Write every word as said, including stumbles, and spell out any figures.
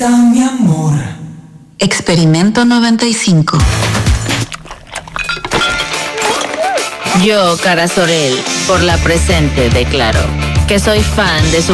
mi amor. Experimento noventa y cinco. Yo, Cara Sorel, por la presente declaro que soy fan de su